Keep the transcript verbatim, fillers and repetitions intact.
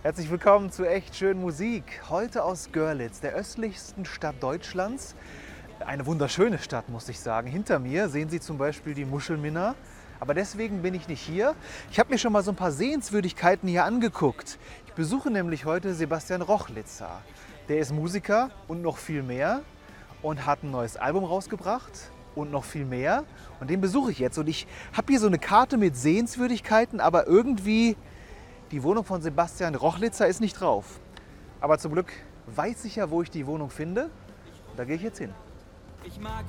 Herzlich willkommen zu echt schön Musik. Heute aus Görlitz, der östlichsten Stadt Deutschlands. Eine wunderschöne Stadt, muss ich sagen. Hinter mir sehen Sie zum Beispiel die Muschelminna. Aber deswegen bin ich nicht hier. Ich habe mir schon mal so ein paar Sehenswürdigkeiten hier angeguckt. Ich besuche nämlich heute Sebastian Rochlitzer. Der ist Musiker und noch viel mehr und hat ein neues Album rausgebracht und noch viel mehr. Und den besuche ich jetzt. Und ich habe hier so eine Karte mit Sehenswürdigkeiten, aber irgendwie die Wohnung von Sebastian Rochlitzer ist nicht drauf. Aber zum Glück weiß ich ja, wo ich die Wohnung finde. Da gehe ich jetzt hin. Ich mag